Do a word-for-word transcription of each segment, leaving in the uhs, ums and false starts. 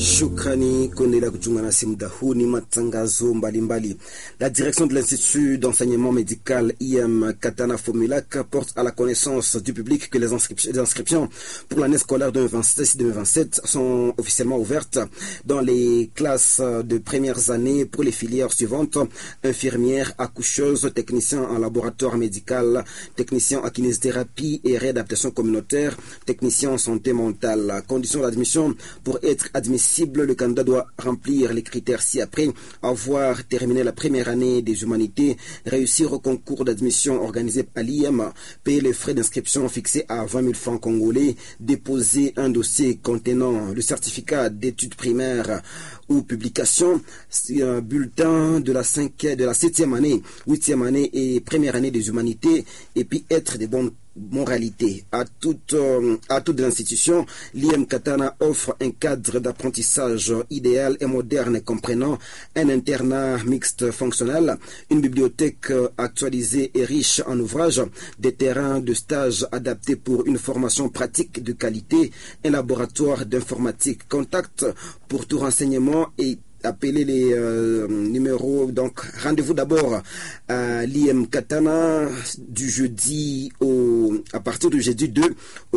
Shukrani kuendelea kuchunga nasi muda huu ni matangazo mbalimbali. La direction de l'Institut d'enseignement médical I M Katana Fomulac porte à la connaissance du public que les inscriptions, les inscriptions pour l'année scolaire deux mille vingt-six deux mille vingt-sept sont officiellement ouvertes dans les classes de premières années pour les filières suivantes: infirmière, accoucheuse, technicien en laboratoire médical, technicien en kinésithérapie et réadaptation communautaire, technicien en santé mentale. Conditions d'admission: pour être admissible, le candidat doit remplir les critères ci-après: avoir terminé la première année des humanités, réussir au concours d'admission organisé à l'I M, payer les frais d'inscription fixés à vingt mille francs congolais, déposer un dossier contenant le certificat d'études primaires ou publication, un bulletin de la cinquième, de la septième année, huitième année et première année des humanités, et puis être de bonnes moralité. À toute, euh, à toute l'institution, l'I M Katana offre un cadre d'apprentissage idéal et moderne comprenant un internat mixte fonctionnel, une bibliothèque actualisée et riche en ouvrages, des terrains de stage adaptés pour une formation pratique de qualité, un laboratoire d'informatique. Contact pour tout renseignement et appelez les euh, numéros. Donc, rendez-vous d'abord à l'I M Katana du jeudi au, à partir du jeudi deux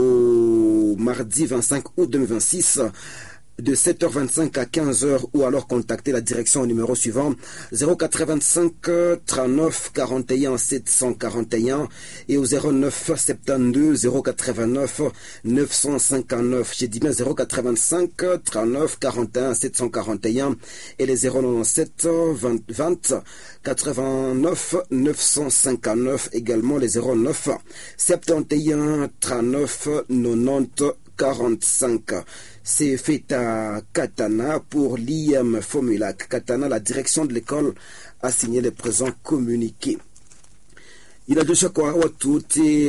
au mardi vingt-cinq août deux mille vingt-six, de sept heures vingt-cinq à quinze heures, ou alors contacter la direction au numéro suivant: zéro quatre-vingt-cinq trente-neuf quarante et un sept cent quarante et un et au zéro neuf soixante-douze zéro quatre-vingt-neuf neuf cent cinquante-neuf. J'ai dit bien zéro quatre-vingt-cinq trente-neuf quarante et un sept cent quarante et un et les zéro quatre-vingt-dix-sept vingt vingt quatre-vingt-neuf neuf cent cinquante-neuf, également les zéro neuf soixante et un trente-neuf quatre-vingt-dix quarante-cinq. C'est fait à Katana pour l'I M Fomulac. Katana, la direction de l'école a signé les présents communiqués. Inatosha kwa watu wote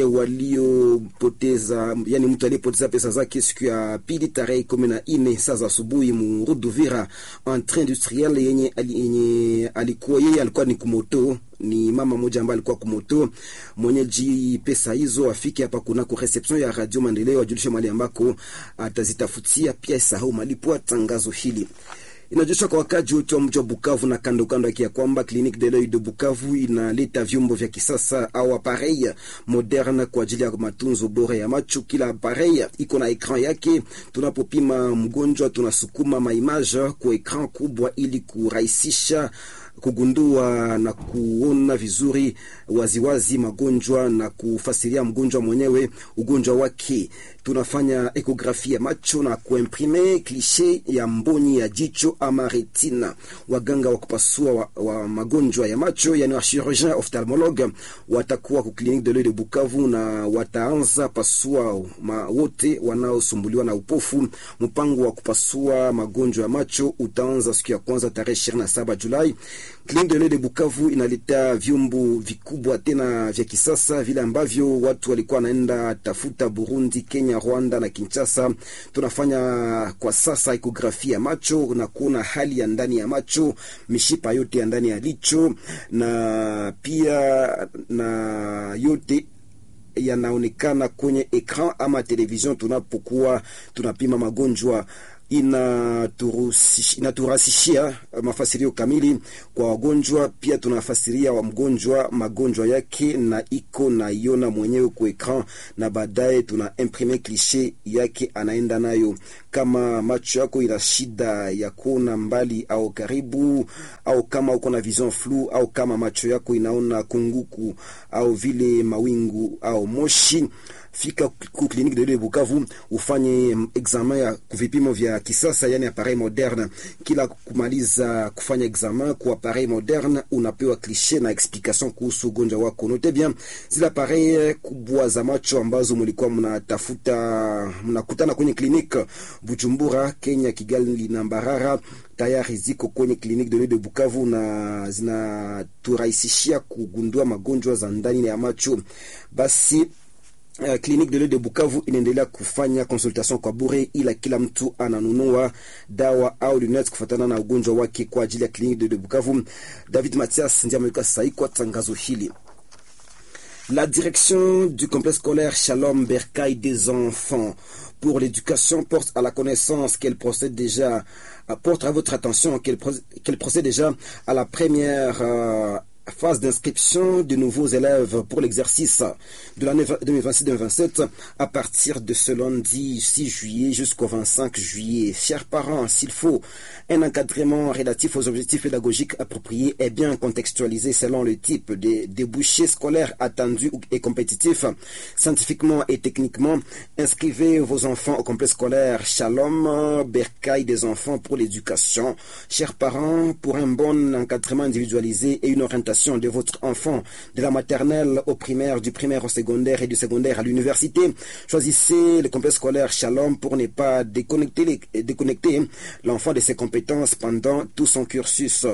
waliopoteza, yani mtu aliyepoteza pesa zake siku ya pili tarehe kumi na nne saa za asubuhi mu Ruduvira entre industriel, yenye yenye alikuwa yeye alikuwa ni kumoto, ni mama moja ambaye alikuwa kumoto. Mwenyeji pesa hizo afike hapa kuna ku reception ya Radio Maendeleo ajulishe mali ambako atazitafutia, pia sahau malipo tangazo hili. Inajusha kwa wakaji wote wa mji wa Bukavu na kando kando yake ya kwamba Clinique de l'Oeil de Bukavu inaleta vyombo vya kisasa au appareil moderne kwa ajili ya matunzo bora ya macho. Kila appareil iko na ekran yake. Tunapopima mgonjwa tunasukuma maimage kwa ekran kubwa ili kurahisisha kugundua na kuona vizuri waziwazi magonjwa na kufasiria mgonjwa mwenyewe ugonjwa wake. Tunafanya ekografi ya macho na kuimprime cliché ya mboni ya jicho ama retina. Waganga wa kupasua wa, wa magonjwa ya macho, yani wa chirurgien ophtalmologue, watakuwa ku Clinique de l'Oeil de Bukavu na wataanza pasua ma wote wanaosumbuliwa na upofu. Mpango wa kupasua magonjwa ya macho utaanza siku ya kwanza tarehe ishirini na saba Julai. Clinique de l'Oeil de Bukavu inaleta vyombo vikubwa tena vya kisasa vile ambavyo watu walikuwa naenda tafuta Burundi, Kenya, Rwanda na Kinshasa. Tunafanya kwa sasa ekografia ya macho na kuona hali ya ndani ya macho, mishipa yote ya ndani ya licho, na pia na yote yanaonekana kwenye ekran ama television tunapokuwa tunapima magonjwa. Inaturahisishia mafasirio kamili kwa wagonjwa. Pia tunafasiria wa mgonjwa magonjwa yake na iko na iona mwenyewe kwa ekran, na baadaye tuna imprime cliché yake anaenda nayo. Kama macho yako ina shida ya kuona mbali au karibu, au kama uko na vision flou, au kama macho yako inaona kunguku au vile mawingu au moshi, fika ku Clinique de l'Oeil de Bukavu ufanye examen ya vipimo vya kisasa, yani appareil moderne. Kila kumaliza kufanya examen kwa appareil moderne unapewa cliché na explication kuhusu ugonjwa wako. Note bien, zile appareil kubwa za macho ambazo mlikuwa mnatafuta mnakutana kwenye clinique Bujumbura, Kenya, Kigali na Mbarara, tayari ziko kwenye Clinique de l'Oeil de Bukavu na zinaturahisishia kugundua magonjwa za ndani ya macho. Basi Uh, Clinique de l'Oeil de Bukavu inaendelea kufanya consultation kwa bure, ila kila mtu ananunua dawa au lunettes kufuatana na ugonjwa wake kwa ajili ya Clinique de l'Oeil de Bukavu. David Mathias ndiye ameweka sahihi kwa tangazo hili. La direction du complexe scolaire Shalom Bercail des enfants pour l'éducation porte à la connaissance qu'elle procède déjà, porte à votre attention qu'elle qu'elle procède déjà à la première euh, phase d'inscription de nouveaux élèves pour l'exercice de l'année deux mille vingt-six deux mille vingt-sept à partir de ce lundi six juillet jusqu'au vingt-cinq juillet. Chers parents, s'il faut un encadrement relatif aux objectifs pédagogiques appropriés et bien contextualisé selon le type de débouchés scolaires attendus et compétitifs, scientifiquement et techniquement, inscrivez vos enfants au complexe scolaire Shalom, bercail des enfants pour l'éducation. Chers parents, pour un bon encadrement individualisé et une orientation de votre enfant de la maternelle au primaire, du primaire au secondaire et du secondaire à l'université, choisissez le complexe scolaire Shalom pour ne pas déconnecter, les, déconnecter l'enfant de ses compétences pendant tout son cursus.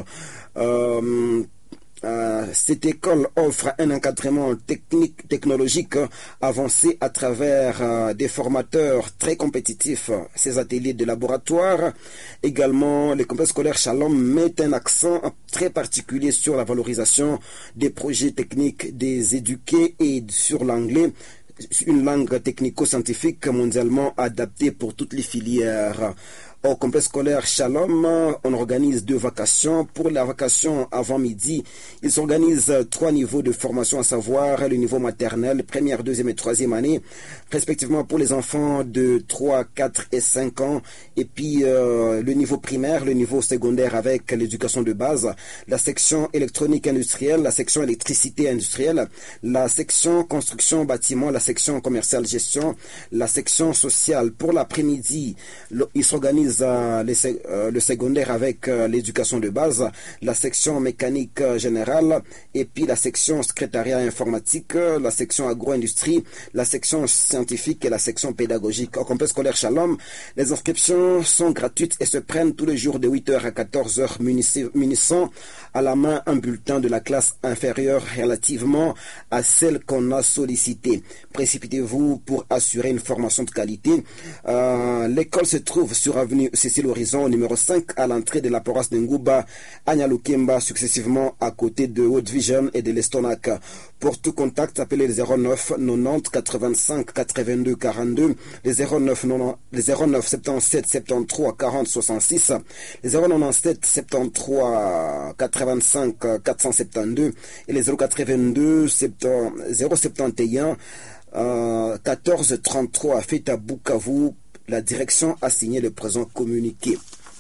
Euh, Euh, cette école offre un encadrement technique, technologique avancé à travers euh, des formateurs très compétitifs. Ces ateliers de laboratoire, également, le complexe scolaire Shalom met un accent très particulier sur la valorisation des projets techniques des éduqués et sur l'anglais, une langue technico-scientifique mondialement adaptée pour toutes les filières. Au complexe scolaire Shalom, on organise deux vacations. Pour la vacation avant midi, il s'organise trois niveaux de formation, à savoir le niveau maternel, première, deuxième et troisième année, respectivement pour les enfants de trois, quatre et cinq ans, et puis euh, le niveau primaire, le niveau secondaire avec l'éducation de base, la section électronique industrielle, la section électricité industrielle, la section construction bâtiment, la section commerciale gestion, la section sociale. Pour l'après-midi, il s'organise Euh, les, euh, le secondaire avec euh, l'éducation de base, la section mécanique euh, générale et puis la section secrétariat informatique, euh, la section agro-industrie, la section scientifique et la section pédagogique. Au complexe scolaire Shalom, les inscriptions sont gratuites et se prennent tous les jours de huit heures à quatorze heures, munissant à la main un bulletin de la classe inférieure relativement à celle qu'on a sollicitée. Précipitez-vous pour assurer une formation de qualité. Euh, l'école se trouve sur avenue Cécile Horizon, numéro cinq, à l'entrée de la paroisse de Ngouba, à Nyalukemba, successivement à côté de Haute Vision et de l'Estonac. Pour tout contact, appelez le zéro neuf quatre-vingt-dix quatre-vingt-cinq quatre-vingt-deux quarante-deux, le zéro neuf soixante-dix-sept soixante-treize quarante soixante-six, le zéro quatre-vingt-dix-sept soixante-treize quatre-vingt-cinq quatre cent soixante-douze et le zéro quatre-vingt-deux zéro soixante et un euh, quatorze trente-trois. Fait à Bukavu. La direction a signé le présent communiqué.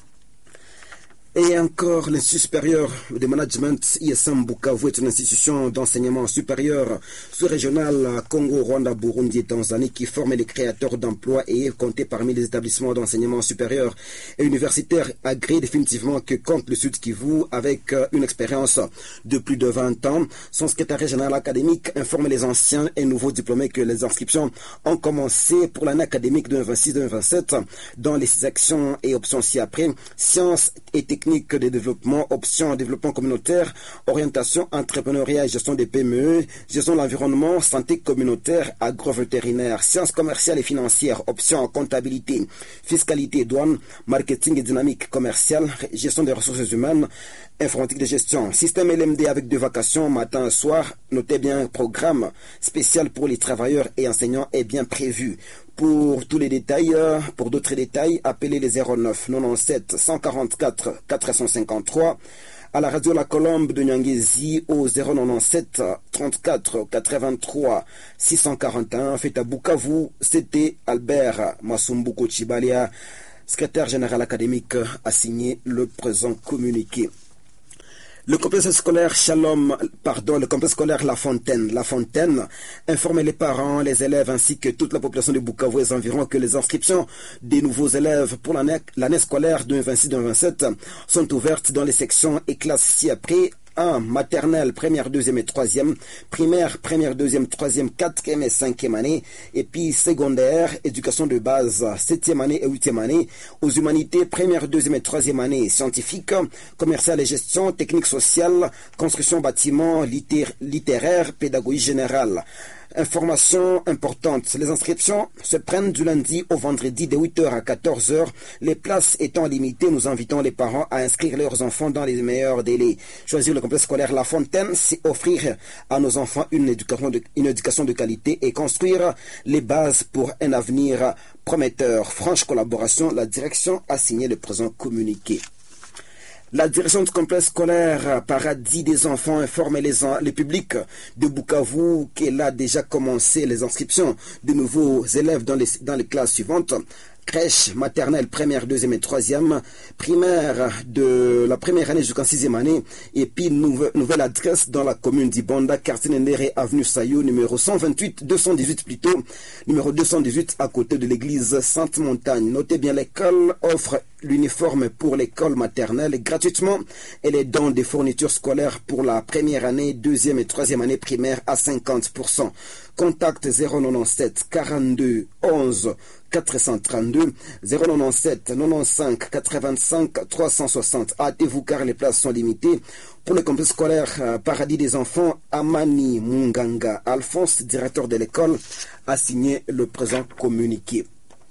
Et encore, l'Institut supérieur de management I S M Bukavu est une institution d'enseignement supérieur sous-régional Congo, Rwanda, Burundi et Tanzanie qui forme les créateurs d'emplois et est compté parmi les établissements d'enseignement supérieur et universitaire agréés définitivement que compte le Sud Kivu avec une expérience de plus de vingt ans. Son secrétariat général académique informe les anciens et nouveaux diplômés que les inscriptions ont commencé pour l'année académique deux mille vingt-six deux mille vingt-sept dans les sections et options ci-après, sciences et techniques techniques de développement, options développement communautaire, orientation entrepreneuriat et gestion des P M E, gestion de l'environnement, santé communautaire, agrovétérinaire, sciences commerciales et financières, options comptabilité, fiscalité, douane, marketing et dynamique commerciale, gestion des ressources humaines, informatique de gestion, système L M D avec deux vacations, matin et soir. Notez bien, programme spécial pour les travailleurs et enseignants est bien prévu. Pour tous les détails, pour d'autres détails, appelez les zéro neuf quatre-vingt-dix-sept cent quarante-quatre quatre cent cinquante-trois, à la radio La Colombe de Nyangezi au zéro quatre-vingt-dix-sept trente-quatre quatre-vingt-trois six cent quarante et un. Fait à Bukavu, c'était Albert Masumbuko Chibalia, secrétaire général académique, a signé le présent communiqué. Le complexe scolaire Shalom, pardon, le complexe scolaire La Fontaine, La Fontaine informe les parents, les élèves ainsi que toute la population de Bukavu et environ que les inscriptions des nouveaux élèves pour l'année, l'année scolaire deux mille vingt-six deux mille vingt-sept sont ouvertes dans les sections et classes ci-après. un. Maternelle, première, deuxième et troisième. Primaire, première, deuxième, troisième, quatrième et cinquième année. Et puis secondaire, éducation de base, septième année et huitième année. Aux humanités, première, deuxième et troisième année. Scientifique, commercial et gestion, technique sociale, construction bâtiment, littér- littéraire, pédagogie générale. Information importante, les inscriptions se prennent du lundi au vendredi de huit heures à quatorze heures. Les places étant limitées, nous invitons les parents à inscrire leurs enfants dans les meilleurs délais. Choisir le complexe scolaire La Fontaine, c'est offrir à nos enfants une éducation de, une éducation de qualité et construire les bases pour un avenir prometteur. Franche collaboration, la direction a signé le présent communiqué. La direction du complexe scolaire Paradis des enfants informe les, les publics de Bukavu qu'elle a déjà commencé les inscriptions de nouveaux élèves dans les, dans les classes suivantes. Crèche, maternelle, première, deuxième et troisième, primaire de la première année jusqu'en sixième année, et puis nouvelle, nouvelle adresse dans la commune d'Ibonda, quartier Nendere, avenue Sayo, numéro cent vingt-huit, deux cent dix-huit plutôt, numéro deux cent dix-huit à côté de l'église Sainte-Montagne. Notez bien, l'école offre l'uniforme pour l'école maternelle gratuitement et les dons des fournitures scolaires pour la première année, deuxième et troisième année primaire à cinquante pour cent. Contact zéro quatre-vingt-dix-sept quarante-deux onze quatre cent trente-deux, zéro quatre-vingt-dix-sept quatre-vingt-quinze quatre-vingt-cinq trois cent soixante. Hâtez-vous car les places sont limitées. Pour le complexe scolaire euh, Paradis des enfants, Amani Munganga Alphonse, directeur de l'école, a signé le présent communiqué.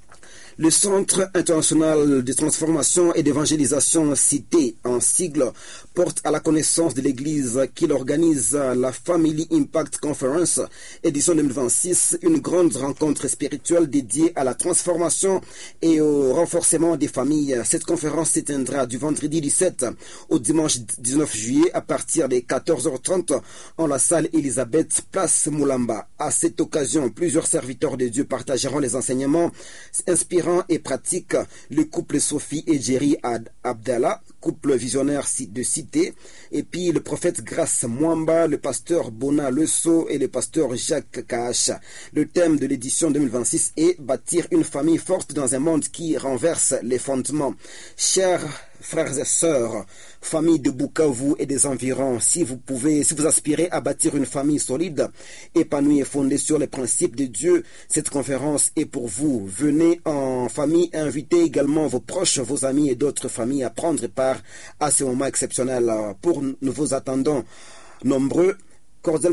Le Centre international de transformation et d'évangélisation cité en sigle porte à la connaissance de l'Église qu'il organise la Family Impact Conference édition deux mille vingt-six, une grande rencontre spirituelle dédiée à la transformation et au renforcement des familles. Cette conférence s'éteindra du vendredi dix-sept au dimanche dix-neuf juillet à partir des quatorze heures trente en la salle Elisabeth, place Moulamba. À cette occasion, plusieurs serviteurs de Dieu partageront les enseignements inspirants et pratique. Le couple Sophie et Jerry Abdallah, couple visionnaire de cité, et puis le prophète Grace Mwamba, le pasteur Bona Lesso et le pasteur Jacques Kahacha. Le thème de l'édition deux mille vingt-six est bâtir une famille forte dans un monde qui renverse les fondements. Chers frères et sœurs, famille de Bukavu et des environs, si vous pouvez, si vous aspirez à bâtir une famille solide, épanouie et fondée sur les principes de Dieu, cette conférence est pour vous. Venez en famille, invitez également vos proches, vos amis et d'autres familles à prendre part à ce moment exceptionnel. Pour nous vous attendons nombreux, cordialement.